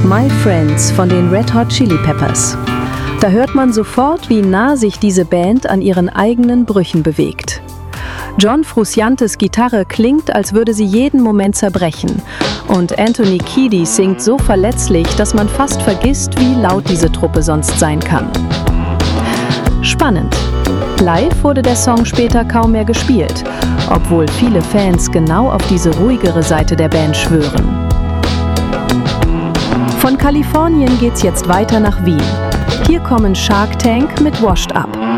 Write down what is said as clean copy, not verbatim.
My Friends von den Red Hot Chili Peppers. Da hört man sofort, wie nah sich diese Band an ihren eigenen Brüchen bewegt. John Frusciantes Gitarre klingt, als würde sie jeden Moment zerbrechen. Und Anthony Kiedis singt so verletzlich, dass man fast vergisst, wie laut diese Truppe sonst sein kann. Spannend. Live wurde der Song später kaum mehr gespielt, obwohl viele Fans genau auf diese ruhigere Seite der Band schwören. Von Kalifornien geht's jetzt weiter nach Wien. Hier kommen Shark Tank mit Washed Up.